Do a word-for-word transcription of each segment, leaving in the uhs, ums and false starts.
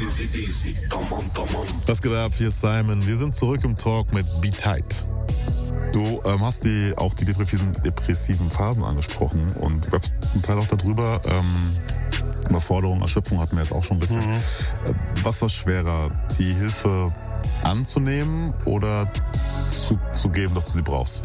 Was geht ab? Hier ist Simon. Wir sind zurück im Talk mit Be Tight. Du ähm, hast die, auch die depressiven, depressiven Phasen angesprochen und rappst einen Teil auch darüber. Ähm, Überforderung, Erschöpfung hatten wir jetzt auch schon ein bisschen. Mhm. Was war schwerer, die Hilfe anzunehmen oder zuzugeben, dass du sie brauchst?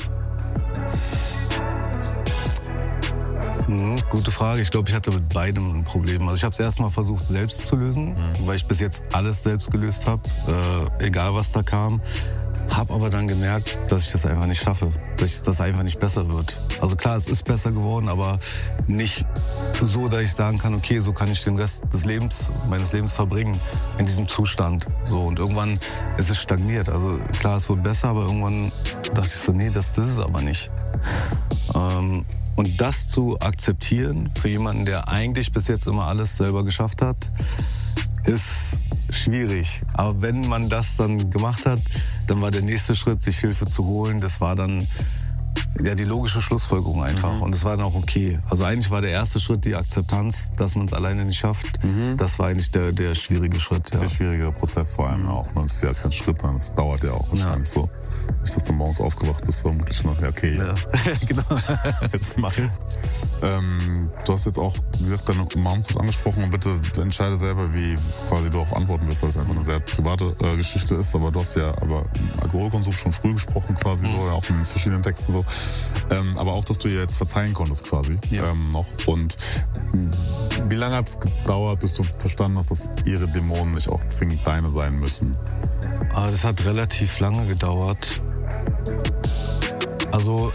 Mhm, gute Frage. Ich glaube, ich hatte mit beidem ein Problem. Also ich habe es erstmal versucht, selbst zu lösen, mhm. weil ich bis jetzt alles selbst gelöst habe, äh, egal was da kam. Habe aber dann gemerkt, dass ich das einfach nicht schaffe, dass ich, das einfach nicht besser wird. Also klar, es ist besser geworden, aber nicht so, dass ich sagen kann, okay, so kann ich den Rest des Lebens, meines Lebens verbringen in diesem Zustand. So, und irgendwann ist es stagniert. Also klar, es wird besser, aber irgendwann dachte ich so, nee, das, das ist es aber nicht. Ähm, und das zu akzeptieren für jemanden, der eigentlich bis jetzt immer alles selber geschafft hat, ist schwierig. Aber wenn man das dann gemacht hat, dann war der nächste Schritt, sich Hilfe zu holen. Das war dann ja die logische Schlussfolgerung einfach. Mhm. Und es war dann auch okay. Also eigentlich war der erste Schritt die Akzeptanz, dass man es alleine nicht schafft. Mhm. Das war eigentlich der, der schwierige Schritt. Ja. Der schwierige Prozess vor allem auch. Es ist ja kein Schritt, sondern es dauert ja auch wahrscheinlich ja. so. Nicht, dass du morgens aufgewacht bist, vermutlich noch, ja okay, jetzt, ja. genau. jetzt mach ich's. Ähm, du hast jetzt auch, wie gesagt, deine Mom kurz angesprochen und bitte entscheide selber, wie quasi du darauf antworten wirst, weil es einfach eine sehr private äh, Geschichte ist. Aber du hast ja aber Alkoholkonsum schon früh gesprochen quasi mhm. so, ja, auch in verschiedenen Texten so. Ähm, aber auch, dass du ihr jetzt verzeihen konntest quasi ja. ähm, noch. Und wie lange hat es gedauert, bis du verstanden hast, dass ihre Dämonen nicht auch zwingend deine sein müssen? Ah, das hat relativ lange gedauert. Also,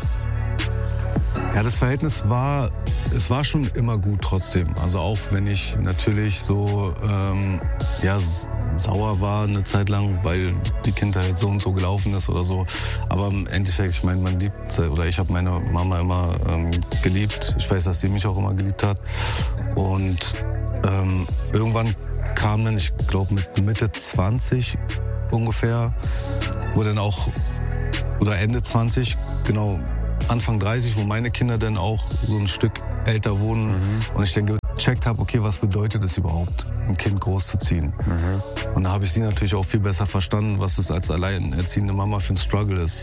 ja, das Verhältnis war, es war schon immer gut trotzdem. Also auch wenn ich natürlich so, ähm, ja, sauer war eine Zeit lang, weil die Kindheit so und so gelaufen ist oder so. Aber im Endeffekt, ich meine, man liebt, oder ich habe meine Mama immer ähm, geliebt. Ich weiß, dass sie mich auch immer geliebt hat. Und ähm, irgendwann kam dann, ich glaube mit Mitte zwanzig ungefähr, wo dann auch, oder Ende zwanzig, genau, Anfang dreißig, wo meine Kinder dann auch so ein Stück älter wurden mhm. und ich dann gecheckt habe, okay, was bedeutet es überhaupt, ein Kind großzuziehen? Mhm. Und da habe ich sie natürlich auch viel besser verstanden, was es als alleinerziehende Mama für ein Struggle ist.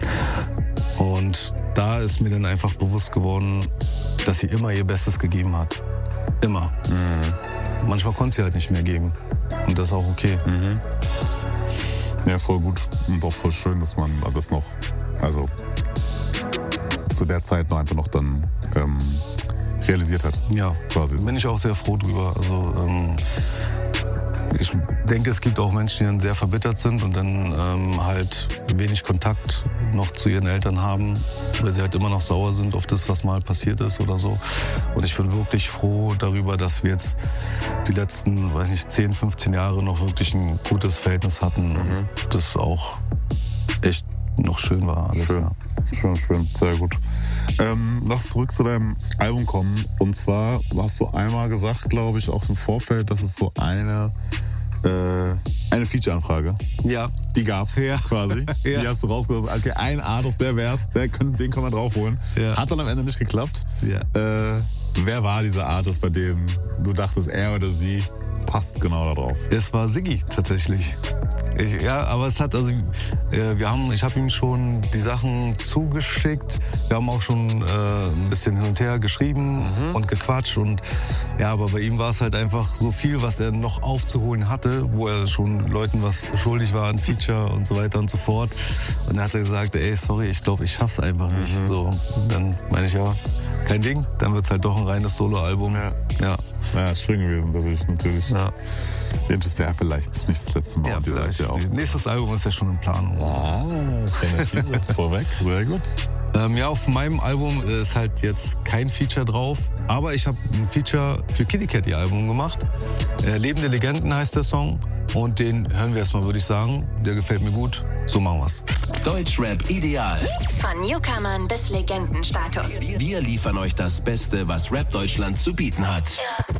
Und da ist mir dann einfach bewusst geworden, dass sie immer ihr Bestes gegeben hat. Immer. Mhm. Manchmal konnte sie halt nicht mehr geben. Und das ist auch okay. Mhm. Ja, voll gut und auch voll schön, dass man das noch, also zu der Zeit noch einfach noch dann ähm, realisiert hat. Ja, quasi so. Bin ich auch sehr froh drüber. Also ähm, ich denke, es gibt auch Menschen, die dann sehr verbittert sind und dann ähm, halt wenig Kontakt noch zu ihren Eltern haben, weil sie halt immer noch sauer sind auf das, was mal passiert ist oder so. Und ich bin wirklich froh darüber, dass wir jetzt die letzten, weiß nicht, zehn, fünfzehn Jahre noch wirklich ein gutes Verhältnis hatten. Mhm. Das auch echt noch schön war. Alles, schön, ja. schön, schön, sehr gut. Ähm, lass zurück zu deinem Album kommen. Und zwar hast du einmal gesagt, glaube ich, auch im Vorfeld, dass es so eine äh, eine Feature-Anfrage. Ja. Die gab's ja. quasi. Ja. Die hast du rausgesucht. Okay, ein Artist, der wär's, der können, den können wir draufholen. Ja. Hat dann am Ende nicht geklappt. Ja. Äh, wer war dieser Artist, bei dem du dachtest, er oder sie passt genau da drauf? Es war Siggi tatsächlich. Ich, ja, aber es hat, also, äh, wir haben, ich habe ihm schon die Sachen zugeschickt. Wir haben auch schon äh, ein bisschen hin und her geschrieben mhm. und gequatscht. Und ja, aber bei ihm war es halt einfach so viel, was er noch aufzuholen hatte, wo er schon Leuten was schuldig war, ein Feature und so weiter und so fort. Und er hat gesagt, ey, sorry, ich glaube, ich schaff's einfach nicht. Mhm. So, dann meine ich, ja, kein Ding. Dann wird's halt doch ein reines Solo-Album. Ja. ja. Ja, ist schön gewesen, dadurch natürlich. Ja. Ist ja vielleicht nicht das letzte Mal. Ja, vielleicht. Ja auch. Nächstes Album ist ja schon in Planung. Ah, vorweg, sehr gut. Ähm, ja, auf meinem Album ist halt jetzt kein Feature drauf, aber ich habe ein Feature für Kitty Cat ihr Album gemacht. Äh, Lebende Legenden heißt der Song und den hören wir erstmal, würde ich sagen. Der gefällt mir gut, so machen wir's. Deutschrap ideal. Von Newcomern bis Legendenstatus. Wir liefern euch das Beste, was Rap Deutschland zu bieten hat.